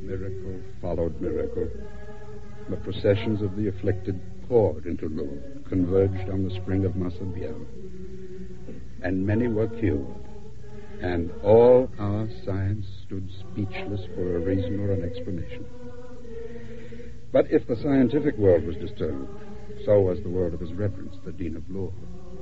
Miracle followed miracle. The processions of the afflicted poured into Lourdes, converged on the spring of Massabielle. And many were cured. And all our science stood speechless for a reason or an explanation. But if the scientific world was disturbed, so was the world of His Reverence, the Dean of Lourdes.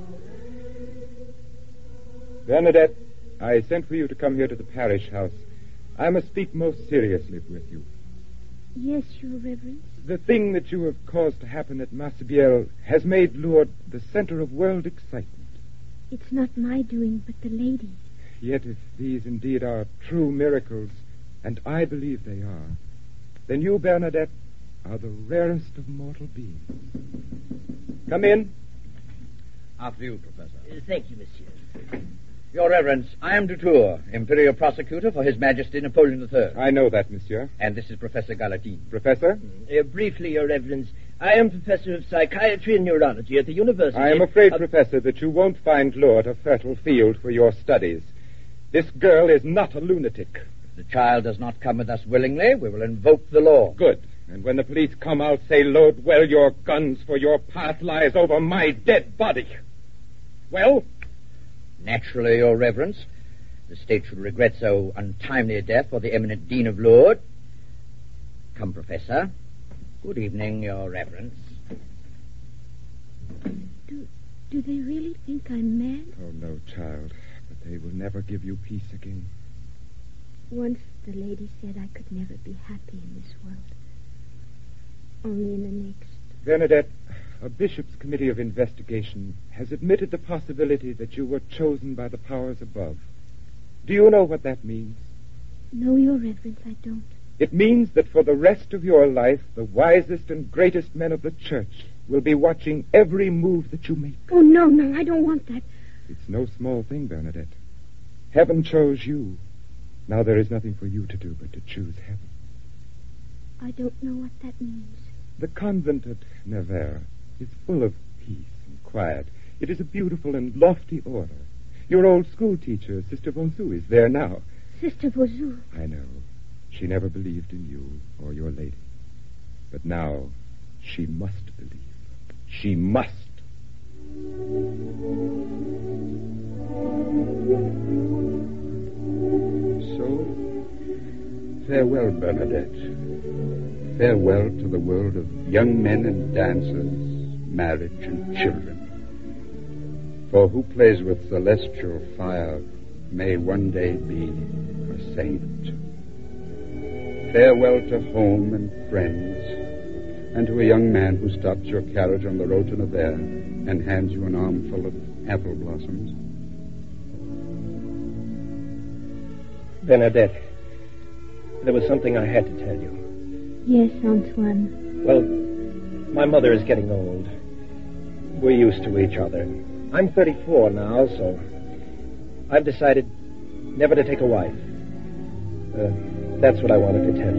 Bernadette, I sent for you to come here to the parish house. I must speak most seriously with you. Yes, Your Reverence. The thing that you have caused to happen at Massabielle has made Lourdes the center of world excitement. It's not my doing, but the lady's. Yet if these indeed are true miracles, and I believe they are, then you, Bernadette, are the rarest of mortal beings. Come in. After you, Professor. Thank you, monsieur. Your Reverence, I am Dutour, Imperial Prosecutor for His Majesty Napoleon III. I know that, monsieur. And this is Professor Galatine. Professor? Briefly, Your Reverence, I am Professor of Psychiatry and Neurology at the University. I am afraid, Professor, that you won't find Lourdes a fertile field for your studies. This girl is not a lunatic. If the child does not come with us willingly, we will invoke the law. Good. And when the police come, I'll say, load well your guns, for your path lies over my dead body. Well? Naturally, Your Reverence, the state should regret so untimely a death for the eminent Dean of Lourdes. Come, Professor. Good evening, Your Reverence. Do they really think I'm mad? Oh, no, child. But they will never give you peace again. Once the lady said I could never be happy in this world. Only in the next. Bernadette, a bishop's committee of investigation has admitted the possibility that you were chosen by the powers above. Do you know what that means? No, Your Reverence, I don't. It means that for the rest of your life, the wisest and greatest men of the church will be watching every move that you make. Oh, no, I don't want that. It's no small thing, Bernadette. Heaven chose you. Now there is nothing for you to do but to choose heaven. I don't know what that means. The convent at Nevers is full of peace and quiet. It is a beautiful and lofty order. Your old school teacher, Sister Vonsu, is there now. Sister Vonsu? I know. She never believed in you or your lady. But now she must believe. She must. So, farewell, Bernadette. Farewell to the world of young men and dancers, marriage and children. For who plays with celestial fire may one day be a saint. Farewell to home and friends, and to a young man who stops your carriage on the road to Nevers and hands you an armful of apple blossoms. Bernadette, there was something I had to tell you. Yes, Antoine. Well, my mother is getting old. We're used to each other. I'm 34 now, so I've decided never to take a wife. That's what I wanted to tell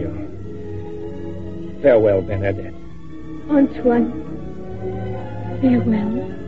you. Farewell, Bernadette. Antoine, farewell.